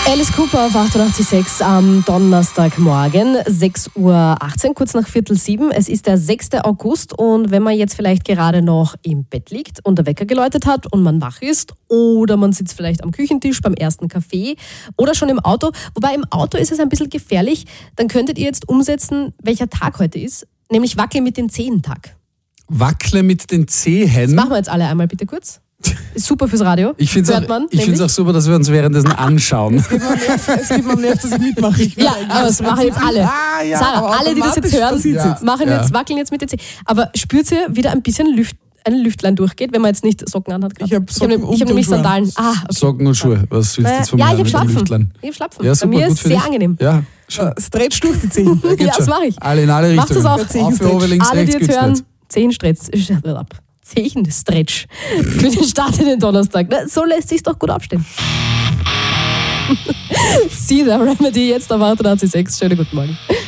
Alice Cooper auf 88.6 am Donnerstagmorgen, 6.18 Uhr, kurz nach 6:15. Es ist der 6. August und wenn man jetzt vielleicht gerade noch im Bett liegt und der Wecker geläutet hat und man wach ist oder man sitzt vielleicht am Küchentisch beim ersten Kaffee oder schon im Auto, wobei im Auto ist es ein bisschen gefährlich, dann könntet ihr jetzt umsetzen, welcher Tag heute ist, nämlich Wackle mit den Zehen-Tag. Wackle mit den Zehen? Das machen wir jetzt alle einmal bitte kurz. Ist super fürs Radio. Ich finde es auch super, dass wir uns währenddessen anschauen. Es gibt mir Nerv, dass ich mitmache. Aber das machen jetzt alle. Ja, Sarah, alle, die das jetzt hören, wackeln jetzt mit den Zehen. Aber spürt ihr wieder ein bisschen ein Lüftlein durchgeht, wenn man jetzt nicht Socken anhat? Ich habe Socken ich hab nämlich Sandalen. Okay. Socken und Schuhe. Was willst du jetzt von mir? Ja, ich habe Schlapfen. Ja, super, bei mir gut ist es sehr angenehm. Ja, Stretch durch die Zehen. Ja, das mache ich. Alle in alle Macht Richtungen. das auch. Auf, oben, links, alle, die rechts, jetzt hören, Zehenstretch. Zehenstretch für den Start in den Donnerstag. So lässt sich's doch gut aufstehen. See the Remedy jetzt auf 88.6. Schönen guten Morgen.